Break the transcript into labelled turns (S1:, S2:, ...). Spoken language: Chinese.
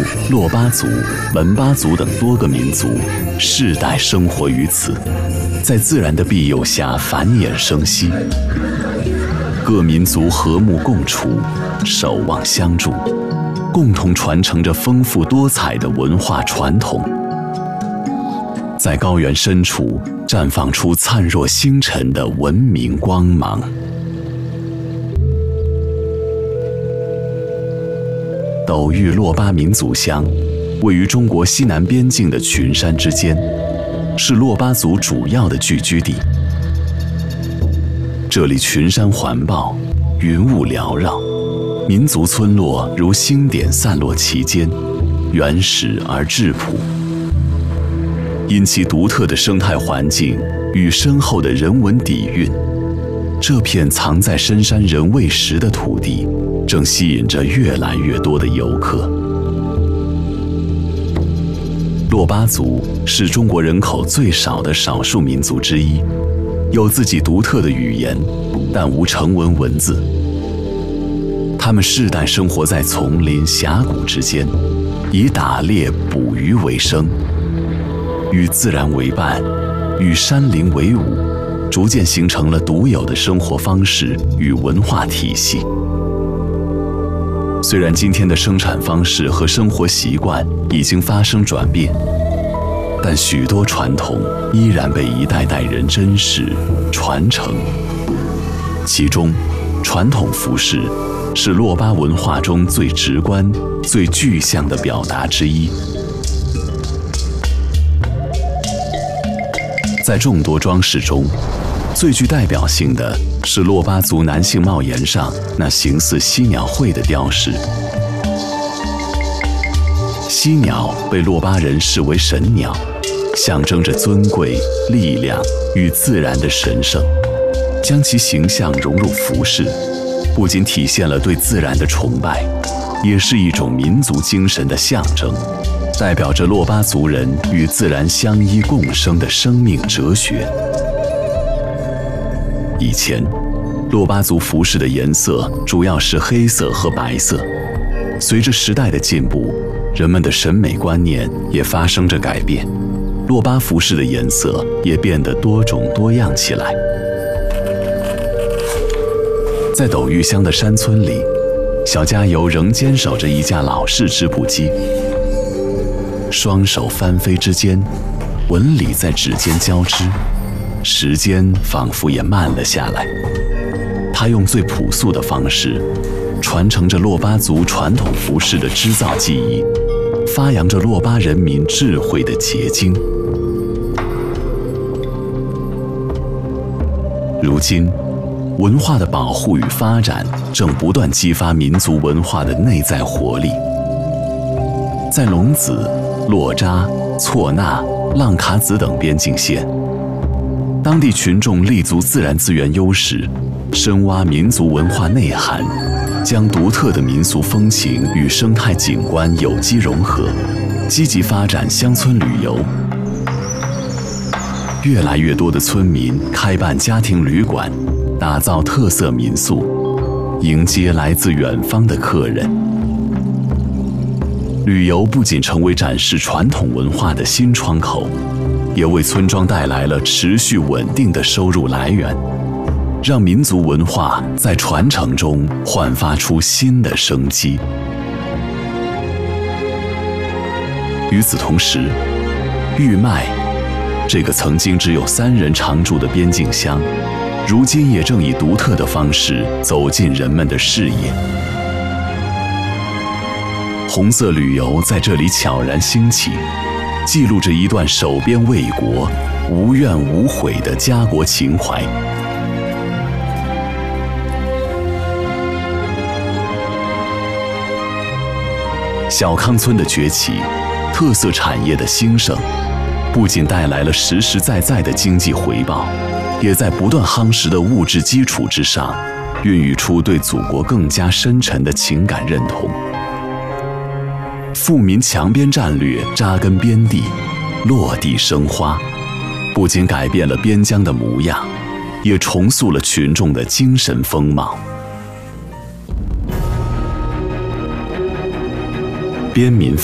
S1: 珞巴族、门巴族等多个民族世代生活于此，在自然的庇佑下繁衍生息。各民族和睦共处，守望相助，共同传承着丰富多彩的文化传统。在高原深处绽放出灿若星辰的文明光芒。斗玉珞巴民族乡位于中国西南边境的群山之间，是珞巴族主要的聚居地。这里群山环抱，云雾缭绕，民族村落如星点散落其间，原始而质朴。因其独特的生态环境与深厚的人文底蕴，这片藏在深山人未识的土地，正吸引着越来越多的游客。珞巴族是中国人口最少的少数民族之一，有自己独特的语言，但无成文文字。他们世代生活在丛林峡谷之间，以打猎捕鱼为生，与自然为伴，与山林为伍，逐渐形成了独有的生活方式与文化体系。虽然今天的生产方式和生活习惯已经发生转变，但许多传统依然被一代代人珍视传承。其中，传统服饰是珞巴文化中最直观、最具象的表达之一。在众多装饰中，最具代表性的是珞巴族男性帽檐上那形似犀鸟喙的雕饰。犀鸟被珞巴人视为神鸟，象征着尊贵、力量与自然的神圣。将其形象融入服饰，不仅体现了对自然的崇拜，也是一种民族精神的象征，代表着珞巴族人与自然相依共生的生命哲学。以前，珞巴族服饰的颜色主要是黑色和白色。随着时代的进步，人们的审美观念也发生着改变，珞巴服饰的颜色也变得多种多样起来。在斗玉乡的山村里，小加油仍坚守着一架老式织布机，双手翻飞之间，纹理在指尖交织，时间仿佛也慢了下来。他用最朴素的方式，传承着珞巴族传统服饰的织造技艺，发扬着珞巴人民智慧的结晶。如今，文化的保护与发展正不断激发民族文化的内在活力。在龙子、洛扎、措纳、浪卡子等边境线，当地群众立足自然资源优势，深挖民族文化内涵，将独特的民俗风情与生态景观有机融合，积极发展乡村旅游。越来越多的村民开办家庭旅馆，打造特色民宿，迎接来自远方的客人。旅游不仅成为展示传统文化的新窗口，也为村庄带来了持续稳定的收入来源，让民族文化在传承中焕发出新的生机。与此同时，玉麦这个曾经只有3人常住的边境乡，如今也正以独特的方式走进人们的视野。红色旅游在这里悄然兴起，记录着一段守边卫国、无怨无悔的家国情怀。小康村的崛起，特色产业的兴盛，不仅带来了实实在在的经济回报，也在不断夯实的物质基础之上，孕育出对祖国更加深沉的情感认同。富民强边战略扎根边地，落地生花，不仅改变了边疆的模样，也重塑了群众的精神风貌。边民